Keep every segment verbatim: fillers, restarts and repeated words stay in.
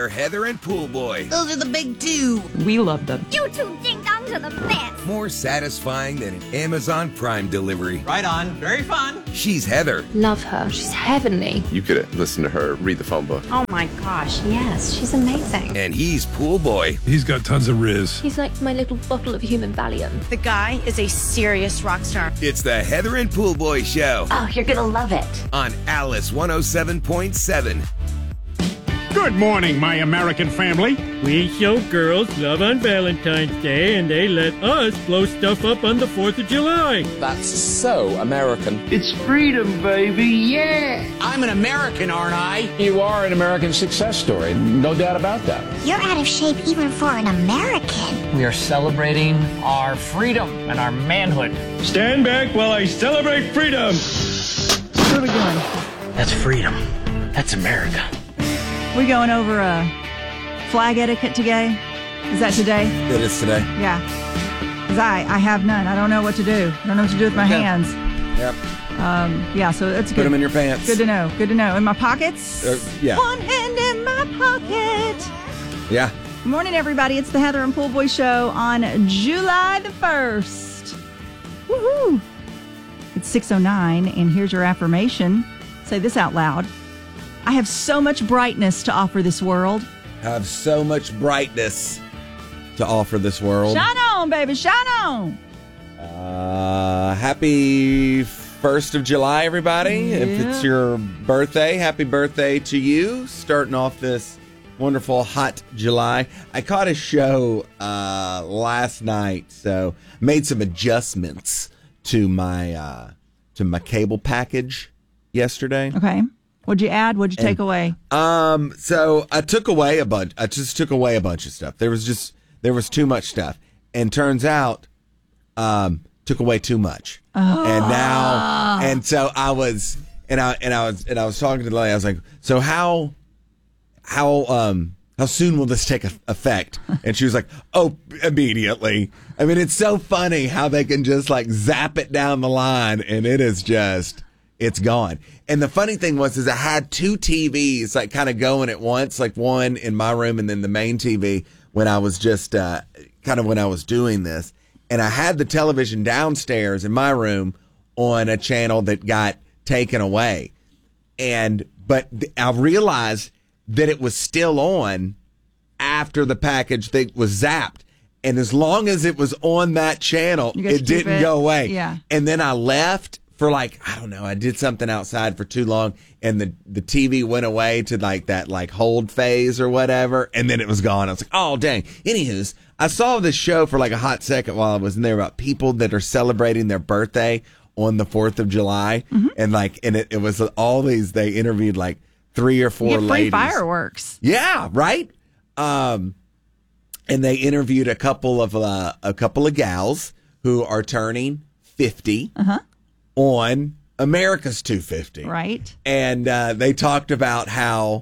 They're Heather and Pool Boy. Those are the big two. We love them. You two ding-dongs are the best. More satisfying than an Amazon Prime delivery. Right on. Very fun. She's Heather. Love her. She's heavenly. You could listen to her read the phone book. Oh my gosh, yes. She's amazing. And he's Pool Boy. He's got tons of riz. He's like my little bottle of human Valium. The guy is a serious rock star. It's the Heather and Pool Boy Show. Oh, you're gonna love it. On Alice one oh seven point seven. Good morning, my American family. We show girls love on Valentine's Day, and they let us blow stuff up on the fourth of July. That's so American. It's freedom, baby, yeah! I'm an American, aren't I? You are an American success story, no doubt about that. You're out of shape even for an American. We are celebrating our freedom and our manhood. Stand back while I celebrate freedom! What are we doing? That's freedom. That's America. We going over a flag etiquette today? Is that today? It is today. Yeah. Because I, I have none. I don't know what to do. I don't know what to do with my Okay. hands. Yep. Um, yeah, so that's good. Put them in your pants. Good to know. Good to know. In my pockets? Uh, yeah. One hand in my pocket. Yeah. Good morning, everybody. It's the Heather and Pool Boy Show on July the first. Woohoo! It's six oh nine, and here's your affirmation. Say this out loud. I have so much brightness to offer this world. Have so much brightness to offer this world. Shine on, baby. Shine on. Uh, happy first of July, everybody. Yeah. If it's your birthday, happy birthday to you. Starting off this wonderful hot July. I caught a show uh, last night, so made some adjustments to my uh, to my cable package yesterday. Okay. What'd you add? What'd you take And, away? Um, so I took away a bunch. I just took away a bunch of stuff. There was just there was too much stuff, and turns out, um, took away too much. Oh. And now, and so I was, and I and I was and I was talking to the lady. I was like, so how, how um how soon will this take effect? And she was like, oh, immediately. I mean, it's so funny how they can just like zap it down the line, and it is just. It's gone. And the funny thing was, is I had two T Vs like kind of going at once, like one in my room and then the main T V when I was just uh, kind of when I was doing this. And I had the television downstairs in my room on a channel that got taken away. And, but I realized that it was still on after the package thing was zapped. And as long as it was on that channel, it didn't it. go away. Yeah. And then I left. For like, I don't know, I did something outside for too long and the, the T V went away to like that like hold phase or whatever. And then it was gone. I was like, oh, dang. Anywho's, I saw this show for like a hot second while I was in there about people that are celebrating their birthday on the fourth of July. Mm-hmm. And like, and it, it was all these, they interviewed like three or four you get free ladies. Fireworks. Yeah, right. Um, and they interviewed a couple of, uh, a couple of gals who are turning fifty. Uh-huh. On America's two fifty. Right. And uh, they talked about how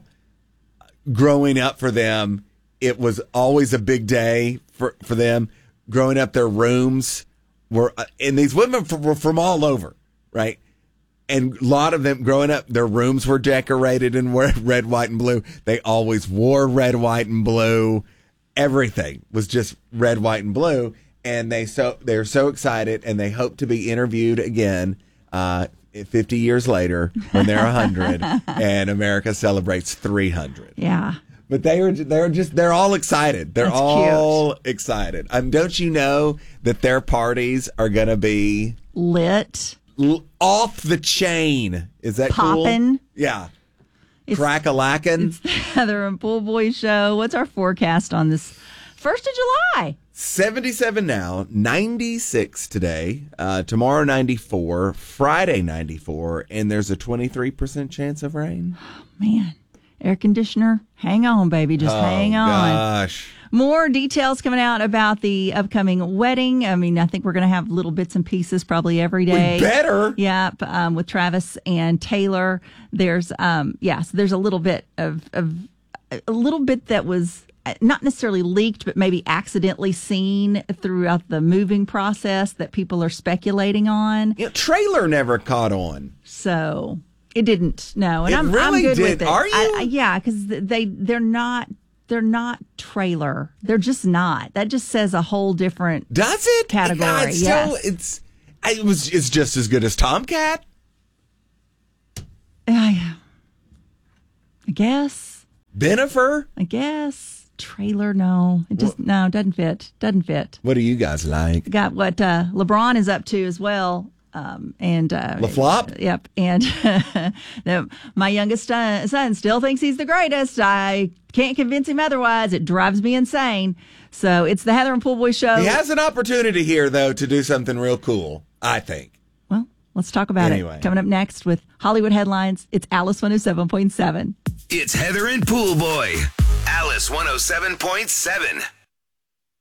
growing up for them, it was always a big day for, for them. Growing up, their rooms were, uh, and these women were from all over, right? And a lot of them growing up, their rooms were decorated in red, white, and blue. They always wore red, white, and blue. Everything was just red, white, and blue. And they so they're so excited, and they hope to be interviewed again uh, fifty years later when they're one hundred, and America celebrates three hundred. Yeah, but they are they're just they're all excited. They're That's all cute. excited. Um, don't you know that their parties are going to be lit, l- off the chain? Is that poppin'? Cool? Yeah, crack-a-lackin'. It's the Heather and Pool Boy Show. What's our forecast on this first of July? seventy-seven now, ninety-six today, uh, tomorrow ninety-four, Friday ninety-four, and there's a twenty-three percent chance of rain. Oh, man. Air conditioner, hang on, baby. Just oh, hang on. Gosh. More details coming out about the upcoming wedding. I mean, I think we're going to have little bits and pieces probably every day. We better. Yep. Um, with Travis and Taylor. There's, um, yes, yeah, so there's a little bit of, of, a little bit that was not necessarily leaked, but maybe accidentally seen throughout the moving process that people are speculating on. You know, trailer never caught on. So it didn't. No, and it I'm, really I'm good did. with it. Are you? I, I, yeah, because they they're not they're not trailer. They're just not. That just says a whole different Does it? category. Yeah, it's yes. still, it's it was it's just as good as Tomcat. I, I guess. Benifer? I guess. Trailer, no. It just, what? no, doesn't fit. Doesn't fit. What do you guys like? Got what uh, LeBron is up to as well. Um, and uh, LaFlop? Yep. And the, my youngest son, son still thinks he's the greatest. I can't convince him otherwise. It drives me insane. So it's the Heather and Pool Boy Show. He has an opportunity here, though, to do something real cool, I think. Well, let's talk about anyway. it. Coming up next with Hollywood Headlines, it's Alice one oh seven point seven. It's Heather and Pool Boy. Alice one oh seven point seven.